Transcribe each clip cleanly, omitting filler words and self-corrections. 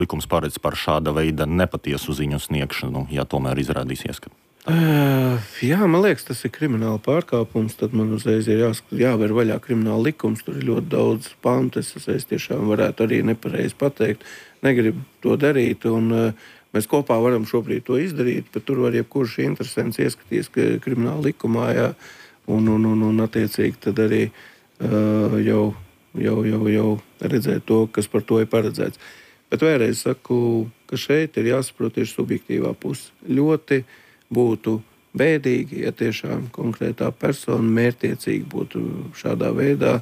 likums paredz par šāda veida nepatiesu ziņu sniegšanu, ja tomēr izrādīsies, ka... Jā, man liekas, tas ir krimināla pārkāpums. Tad man uzreiz ir jāver vaļā krimināla likums. Tur ir ļoti daudz pantu. Es tiešām varētu arī nepareizi pateikt. Negribu to darīt. Mēs kopā varam šobrīd to izdarīt, bet tur var jebkurš interesants ieskatīties krimināla likumā. Jā, un attiecīgi tad arī jau redzēt to, kas par to ir paredzēts. Bet vēlreiz saku, ka šeit ir jāsaprot tieši subjektīvā puse. Ļoti būtu bēdīgi, ja tiešām konkrētā persona mērķtiecīgi būtu šādā veidā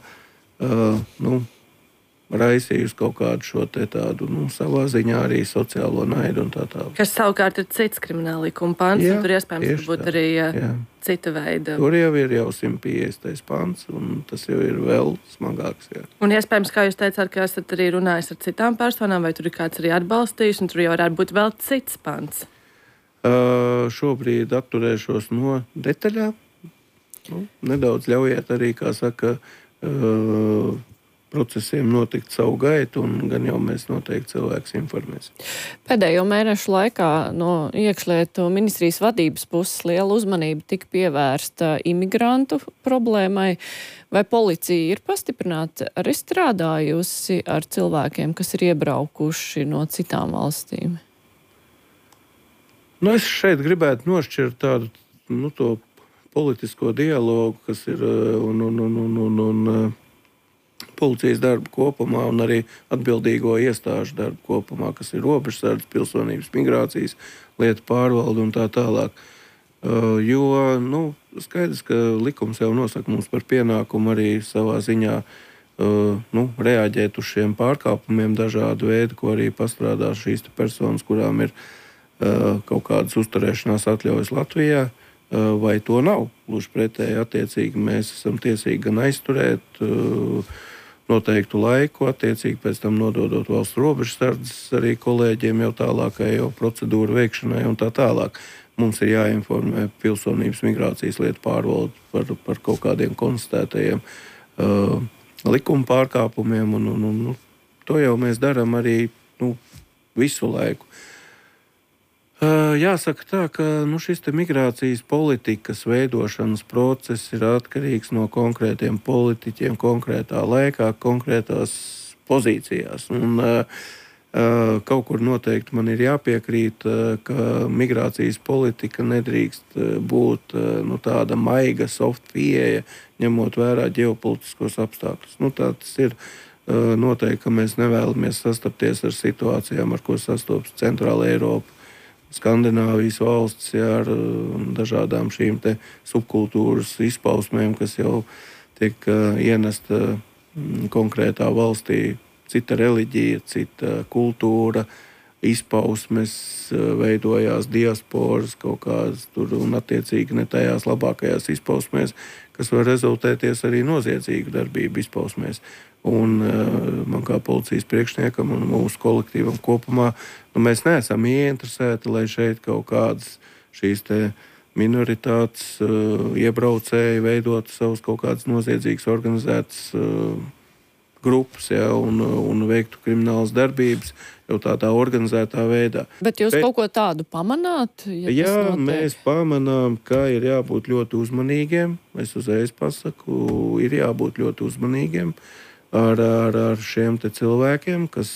raisījusi kaut kādu šo tādu savā ziņā arī sociālo naidu un tā tālāk. Kas savukārt ir cits krimināla likuma pants, un tur iespējams būt arī cita veida. Tur jau ir 150. pants, un tas jau ir vēl smagāks. Jā. Un iespējams, kā jūs teicāt, ka esat arī runājis ar citām personām, vai tur ir kāds arī atbalstījis, un tur jau varētu būt vēl cits pants. Šobrīd atturēšos no detaļām. Nedaudz ļaujiet arī, kā saka, procesiem notikt savu gaitu, un gan jau mēs noteikti cilvēks informēsim. Pēdējo mēnešu laikā no iekšlietu ministrijas vadības puses liela uzmanība tika pievērsta imigrantu problēmai. Vai policija ir pastiprināta arī strādājusi ar cilvēkiem, kas ir iebraukuši no citām valstīm? Es šeit gribētu nošķirt tādu to politisko dialogu, kas ir un policijas darbu kopumā, un arī atbildīgo iestāžu darbu kopumā, kas ir robežsardze, pilsonības, migrācijas lietu pārvalde un tā tālāk. Jo skaidrs, ka likums jau nosaka mums par pienākumu arī savā ziņā reaģēt uz šiem pārkāpumiem dažādu veidu, ko arī pastrādā šīs personas, kurām ir kaut kādas uzturēšanās atļaujas Latvijā, vai to nav. Gluži pretēji, attiecīgi mēs esam tiesīgi gan aizturēt noteiktu laiku, attiecīgi pēc tam nododot valsts robežsardzes arī kolēģiem jau tālākai procedūru veikšanai un tā tālāk. Mums ir jāinformē pilsonības migrācijas lietu pārvalde par kaut kādiem konstatētajiem likuma pārkāpumiem, un to jau mēs darām arī visu laiku. Jāsaka tā, ka šis migrācijas politikas veidošanas process ir atkarīgs no konkrētiem politiķiem, konkrētā laikā, konkrētās pozīcijās. Un kaut kur noteikti man ir jāpiekrīt, ka migrācijas politika nedrīkst būt tāda maiga, soft pieeja, ņemot vērā ģeopolitiskos apstākļus. Tā tas ir. Noteikti, ka mēs nevēlamies sastapties ar situācijām, ar ko sastopas Centrāla Eiropa, Skandināvijas valstis, ar dažādām šīm subkultūras izpausmēm, kas jau tiek ienesta konkrētā valstī. Cita reliģija, cita kultūra, izpausmes, veidojās diasporas kaut kādas tur un attiecīgi ne tajās labākajās izpausmēs, kas var rezultēties arī noziedzīgu darbību izpausmēs. Un man kā policijas priekšniekam un mūsu kolektīvam kopumā, mēs neesam ieinteresēti, lai šeit kaut kādas šīs minoritātes iebraucēji veidotu savus kaut kādas noziedzīgas organizētas grupas, un veiktu kriminālas darbības jau tādā organizētā veidā. Bet jūs kaut ko tādu pamanāt? Jā, mēs pamanām, ka ir jābūt ļoti uzmanīgiem. Es uzreiz pasaku, ir jābūt ļoti uzmanīgiem ar šiem cilvēkiem, kas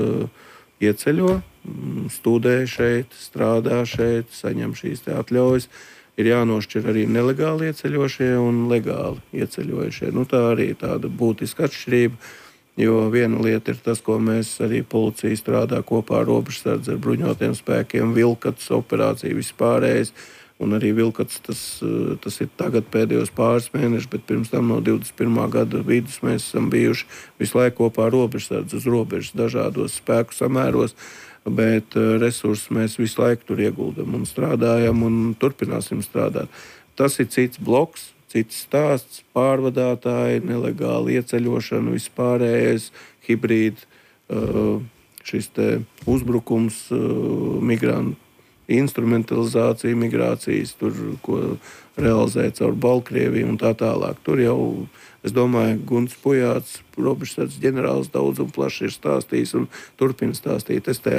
ieceļo, studē šeit, strādā šeit, saņem šīs atļaujas. Ir jānošķir arī nelegāli ieceļošie un legāli ieceļojušie. Tā arī ir tāda būtiska atšķirība, jo viena lieta ir tas, ko mēs arī policija strādā kopā ar robežsardzi, ar bruņotiem spēkiem, vilkats operācija vispārējais. Un arī vilkats tas ir tagad pēdējos pāris mēnešus, bet pirms tam no 21. gada vidus mēs esam bijuši visu laiku kopā ar robežsardzi uz robežas dažādos spēku samēros, bet resursus mēs visu laiku tur ieguldam un strādājam un turpināsim strādāt. Tas ir cits bloks, cits stāsts, pārvadātāji, nelegāli ieceļošana, vispārējais, hibrīd, šis uzbrukums migrantu instrumentalizācija migrācijas, tur, ko realizē caur Baltkrieviju un tā tālāk. Tur jau, es domāju, Gunts Pujāts, robežsardzes ģenerālis, daudz un plaši ir stāstījis un turpina stāstīt. Es te